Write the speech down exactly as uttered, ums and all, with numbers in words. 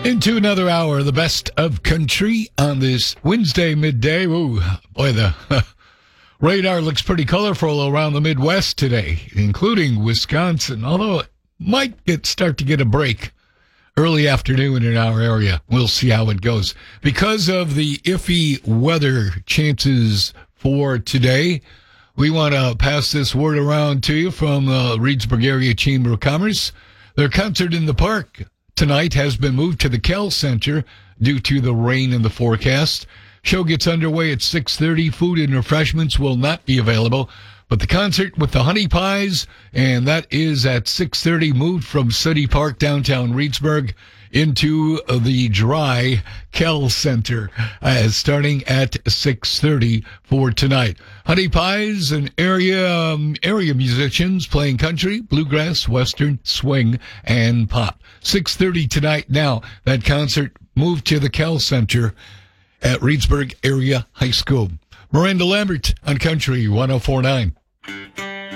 Into another hour of the best of country on this Wednesday midday. Ooh, boy, the radar looks pretty colorful around the Midwest today, including Wisconsin, although it might get, start to get a break early afternoon in our area. We'll see how it goes. Because of the iffy weather chances for today, we want to pass this word around to you from the Reedsburg Area Chamber of Commerce. Their concert in the park tonight has been moved to the Kell Center due to the rain in the forecast. Show gets underway at six thirty. Food and refreshments will not be available, but the concert with the Honey Pies, and that is at six thirty, moved from City Park, downtown Reedsburg, into the dry Kell Center, uh, starting at six thirty for tonight. Honey Pies and area um, area musicians playing country, bluegrass, western, swing, and pop. six thirty tonight. Now, that concert moved to the Kell Center at Reedsburg Area High School. Miranda Lambert on Country one oh four point nine.